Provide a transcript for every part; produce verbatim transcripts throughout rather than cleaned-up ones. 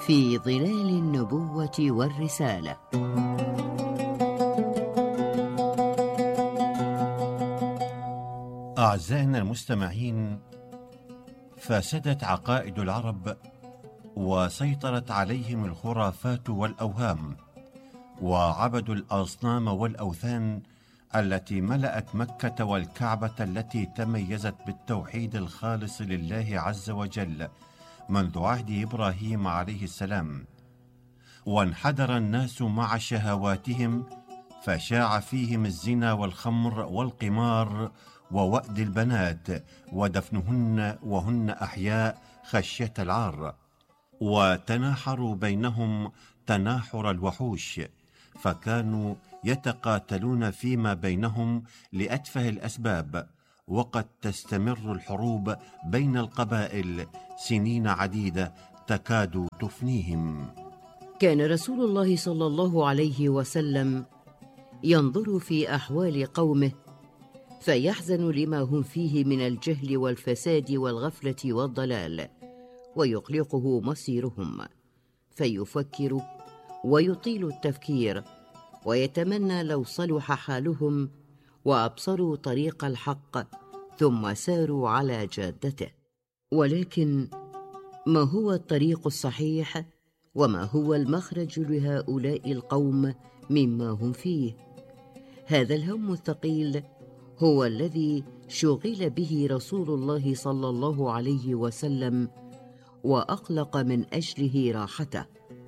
في ظلال النبوة والرسالة. أعزائنا المستمعين، فسدت عقائد العرب وسيطرت عليهم الخرافات والأوهام، وعبدوا الأصنام والأوثان التي ملأت مكة والكعبة التي تميزت بالتوحيد الخالص لله عز وجل منذ عهد إبراهيم عليه السلام. وانحدر الناس مع شهواتهم، فشاع فيهم الزنا والخمر والقمار ووأد البنات ودفنهن وهن أحياء خشية العار، وتناحروا بينهم تناحر الوحوش، فكانوا يتقاتلون فيما بينهم لأتفه الأسباب، وقد تستمر الحروب بين القبائل سنين عديدة تكاد تفنيهم. كان رسول الله صلى الله عليه وسلم ينظر في أحوال قومه فيحزن لما هم فيه من الجهل والفساد والغفلة والضلال، ويقلقه مصيرهم، فيفكر ويطيل التفكير، ويتمنى لو صلح حالهم وأبصروا طريق الحق ثم ساروا على جادته. ولكن ما هو الطريق الصحيح؟ وما هو المخرج لهؤلاء القوم مما هم فيه؟ هذا الهم الثقيل هو الذي شغل به رسول الله صلى الله عليه وسلم وأقلق من أجله راحته.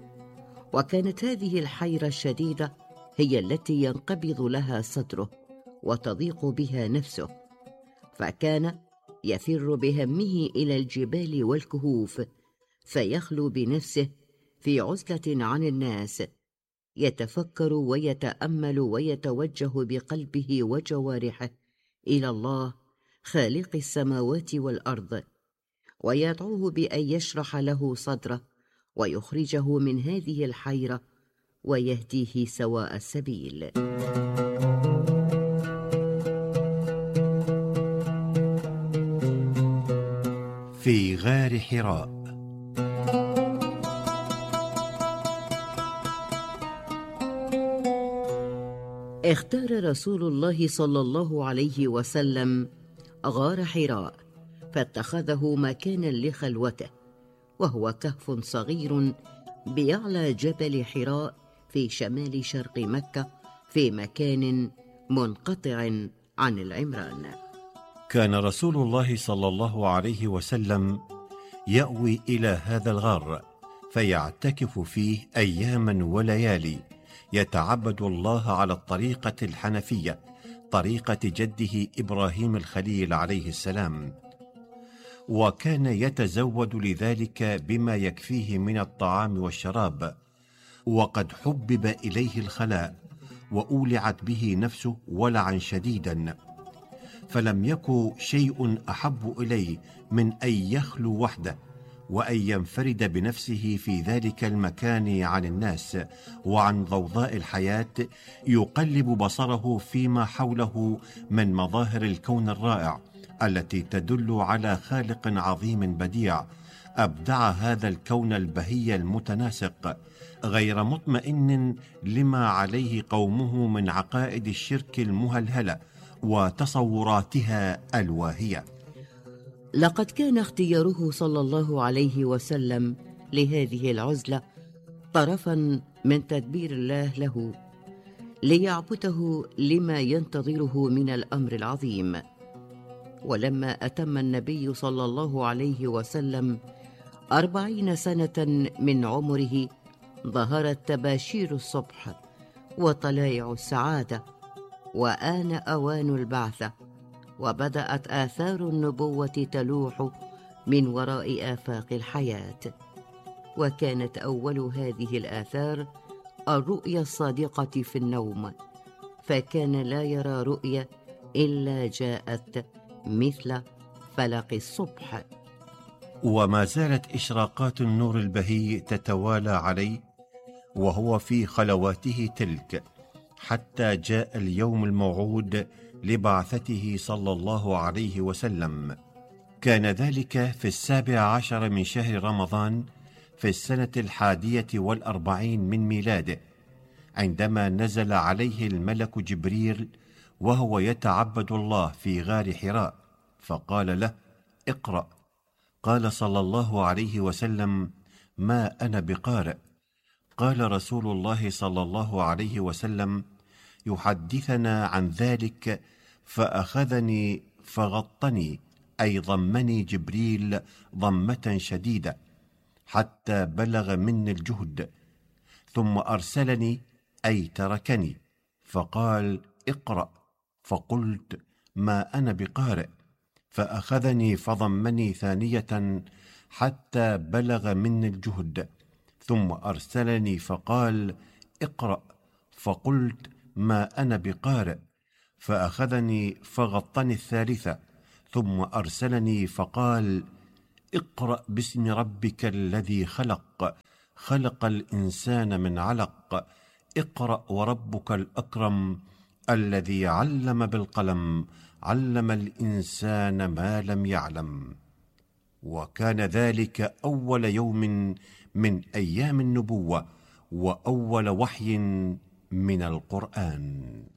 وكانت هذه الحيرة الشديدة هي التي ينقبض لها صدره وتضيق بها نفسه، فكان يفر بهمه إلى الجبال والكهوف، فيخلو بنفسه في عزلة عن الناس، يتفكر ويتأمل ويتوجه بقلبه وجوارحه إلى الله خالق السماوات والأرض، ويدعوه بأن يشرح له صدره ويخرجه من هذه الحيرة ويهديه سواء السبيل. في غار حراء. اختار رسول الله صلى الله عليه وسلم غار حراء، فاتخذه مكانا لخلوته، وهو كهف صغير بأعلى جبل حراء في شمال شرق مكة، في مكان منقطع عن العمران. كان رسول الله صلى الله عليه وسلم يأوي إلى هذا الغار فيعتكف فيه أياما وليالي، يتعبد الله على الطريقة الحنفية، طريقة جده إبراهيم الخليل عليه السلام، وكان يتزود لذلك بما يكفيه من الطعام والشراب، وقد حبب إليه الخلاء وأولعت به نفسه ولعا شديدا، فلم يكن شيء أحب إليه من أن يخلو وحده وأن ينفرد بنفسه في ذلك المكان عن الناس وعن ضوضاء الحياة، يقلب بصره فيما حوله من مظاهر الكون الرائع التي تدل على خالق عظيم بديع أبدع هذا الكون البهي المتناسق، غير مطمئن لما عليه قومه من عقائد الشرك المهلهلة وتصوراتها الواهية. لقد كان اختياره صلى الله عليه وسلم لهذه العزلة طرفا من تدبير الله له ليعبده لما ينتظره من الأمر العظيم. ولما أتم النبي صلى الله عليه وسلم أربعين سنة من عمره، ظهرت تباشير الصبح وطلائع السعادة، وآن أوان البعثة، وبدأت آثار النبوة تلوح من وراء آفاق الحياة. وكانت أول هذه الآثار الرؤيا الصادقة في النوم، فكان لا يرى رؤيا إلا جاءت مثل فلق الصبح. وما زالت إشراقات النور البهي تتوالى عليه وهو في خلواته تلك، حتى جاء اليوم الموعود لبعثته صلى الله عليه وسلم. كان ذلك في السابع عشر من شهر رمضان في السنة الحادية والأربعين من ميلاده، عندما نزل عليه الملك جبريل وهو يتعبد الله في غار حراء، فقال له: اقرأ. قال صلى الله عليه وسلم: ما أنا بقارئ. قال رسول الله صلى الله عليه وسلم يحدثنا عن ذلك: فأخذني فغطني، أي ضمني جبريل ضمة شديدة حتى بلغ مني الجهد، ثم أرسلني، أي تركني، فقال: اقرأ. فقلت: ما أنا بقارئ. فأخذني فضمني ثانية حتى بلغ مني الجهد، ثم أرسلني فقال: اقرأ. فقلت: ما أنا بقارئ. فأخذني فغطني الثالثة، ثم أرسلني فقال: اقرأ باسم ربك الذي خلق، خلق الإنسان من علق، اقرأ وربك الأكرم، الذي علم بالقلم، علم الإنسان ما لم يعلم. وكان ذلك أول يوم من أيام النبوة، وأول وحي من القرآن.